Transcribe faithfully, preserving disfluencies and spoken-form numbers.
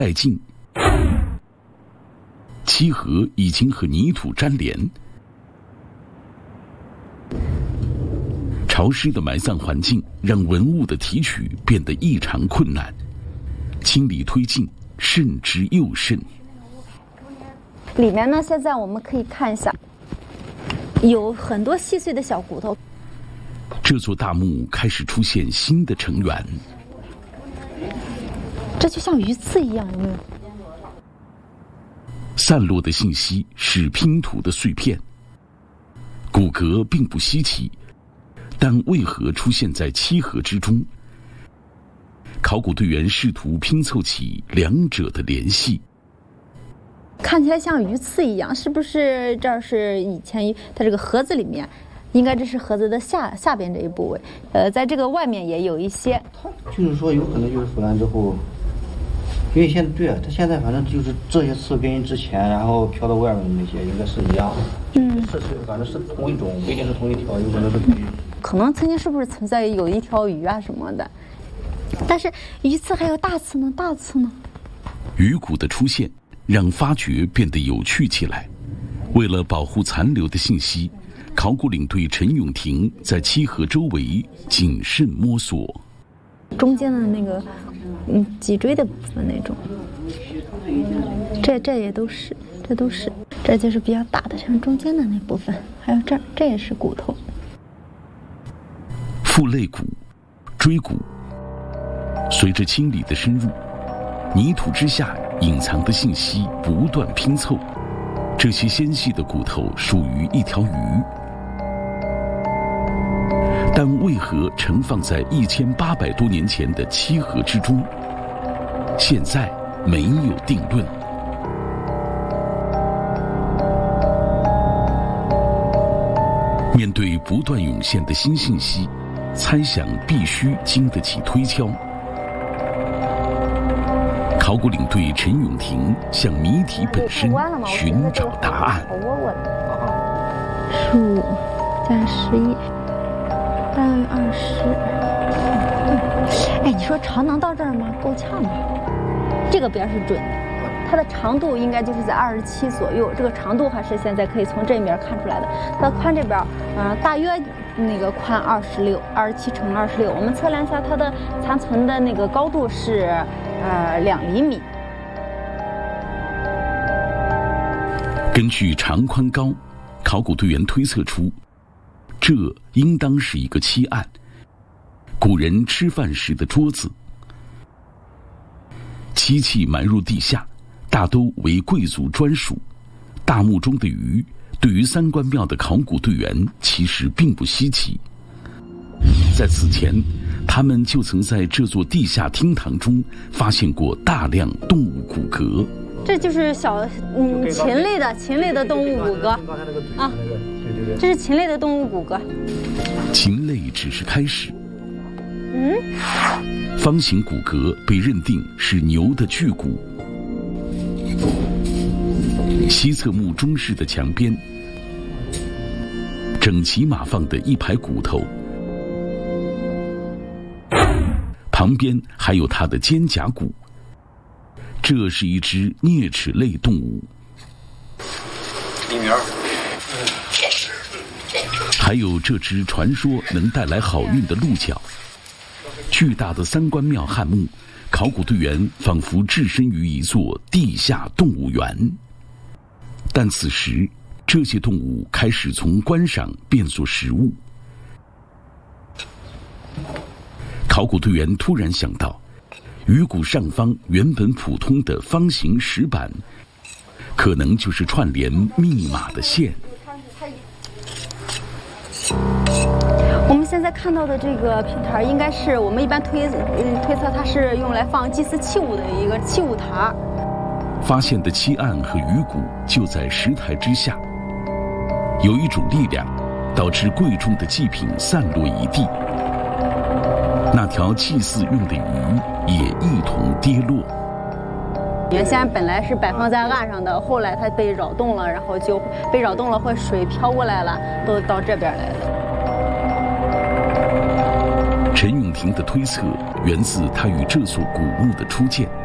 殆尽，七河已经和泥土粘连，潮湿的埋葬环境让文物的提取变得异常困难，清理推进慎之又慎。 里面呢，现在我们可以看一下，有很多细碎的小骨头。 这座大墓开始出现新的成员， 这就像鱼刺一样，有没有？ 散落的信息是拼图的碎片，骨骼并不稀奇，但为何出现在七河之中？考古队员试图拼凑起两者的联系。 看起来像鱼刺一样，是不是这儿是以前它这个盒子里面？应该这是盒子的下下边这一部位，呃，在这个外面也有一些。 就是说，有可能就是腐烂之后，因为现在对啊，它现在反正就是这些刺跟之前然后飘到外面的那些应该是一样的。嗯，是是，反正是同一种，不一定是同一条，有可能是同一种。 可能曾经是不是存在有一条鱼啊什么的？但是鱼刺还有大刺呢，大刺呢？ 鱼骨的出现让发掘变得有趣起来。为了保护残留的信息，考古领队陈永廷在七河周围谨慎摸索。 中间的那个，嗯，脊椎的部分那种，这这也都是，这都是，这就是比较大的，像中间的那部分，还有这儿，这也是骨头。 腹肋骨、椎骨，随着清理的深入，泥土之下隐藏的信息不断拼凑。这些纤细的骨头属于一条鱼，但为何盛放在一千八百多年前的七河之中？现在没有定论。面对不断涌现的新信息，猜想必须经得起推敲。考古领队陈永廷向谜题本身寻找答案。 十五加十一大于二十。哎，你说长能到这儿吗？够呛吗？这个边是准的，它的长度应该就是在二十七左右。这个长度还是现在可以从这边看出来的。它的宽这边，嗯、呃，大约那个宽二十六，二十七乘二十六。我们测量一下它的残存的那个高度是。呃，两厘米。 根据长宽高，考古队员推测出，这应当是一个漆案，古人吃饭时的桌子。漆器埋入地下，大都为贵族专属。大墓中的鱼，对于三官庙的考古队员其实并不稀奇。在此前，他们就曾在这座地下厅堂中发现过大量动物骨骼。 这就是小嗯禽类的禽类的动物骨骼啊，这是禽类的动物骨骼。 禽类只是开始。 嗯， 方形骨骼被认定是牛的巨骨。西侧墓中室的墙边，整齐码放的一排骨头。旁边还有它的肩胛骨，这是一只啮齿类动物。 一米二。 还有这只传说能带来好运的鹿角。巨大的三官庙汉墓，考古队员仿佛置身于一座地下动物园。但此时，这些动物开始从观赏变作食物。考古队员突然想到，鱼骨上方原本普通的方形石板，可能就是串联密码的线。 我们现在看到的这个平台，应该是我们一般推推测它是用来放祭祀器物的一个器物台。 发现的漆案和鱼骨就在石台之下，有一种力量，导致贵重的祭品散落一地。那条祭祀用的鱼也一同跌落。 原先本来是摆放在岸上的，后来它被扰动了，然后就被扰动了，会水飘过来了，都到这边来了。 陈永廷的推测源自他与这所古墓的初见。